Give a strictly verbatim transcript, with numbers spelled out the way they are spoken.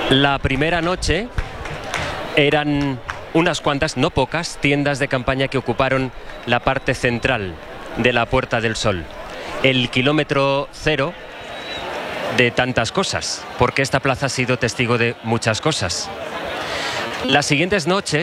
La primera noche eran unas cuantas, no pocas, tiendas de campaña que ocuparon la parte central de la Puerta del Sol. El kilómetro cero de tantas cosas, porque esta plaza ha sido testigo de muchas cosas. Las siguientes noches